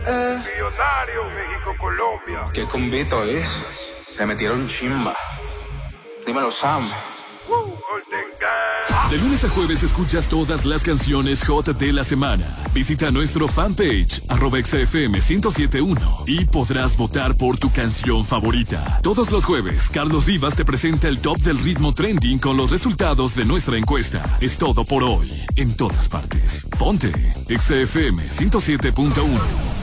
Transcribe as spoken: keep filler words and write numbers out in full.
Eh. Millonario, México, Colombia. Qué convito es. Le metieron chimba. Dímelo, Sam. De lunes a jueves escuchas todas las canciones hot de la semana. Visita nuestro fanpage, arroba X F M ciento siete punto uno, y podrás votar por tu canción favorita. Todos los jueves, Carlos Rivas te presenta el top del ritmo trending con los resultados de nuestra encuesta. Es todo por hoy, en todas partes. Ponte X F M ciento siete punto uno.